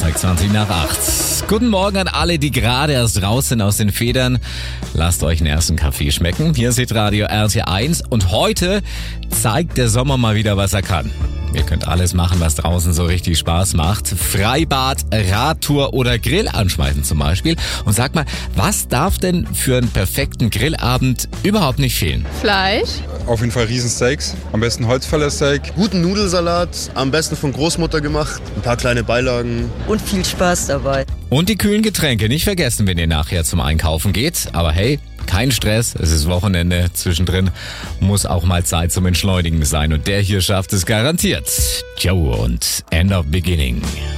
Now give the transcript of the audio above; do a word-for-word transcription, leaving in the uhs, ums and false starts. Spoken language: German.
Donnerstag, zwanzig nach acht. Guten Morgen an alle, die gerade erst raus sind aus den Federn. Lasst euch einen ersten Kaffee schmecken. Hier ist Hitradio R T eins und heute zeigt der Sommer mal wieder, was er kann. Ihr könnt alles machen, was draußen so richtig Spaß macht. Freibad, Radtour oder Grill anschmeißen zum Beispiel. Und sag mal, was darf denn für einen perfekten Grillabend überhaupt nicht fehlen? Fleisch. Auf jeden Fall Riesensteaks, am besten Holzfällersteak. Guten Nudelsalat, am besten von Großmutter gemacht. Ein paar kleine Beilagen. Und viel Spaß dabei. Und die kühlen Getränke nicht vergessen, wenn ihr nachher zum Einkaufen geht. Aber hey, kein Stress, es ist Wochenende. Zwischendrin muss auch mal Zeit zum Entschleunigen sein. Und der hier schafft es garantiert. Joe und End of Beginning.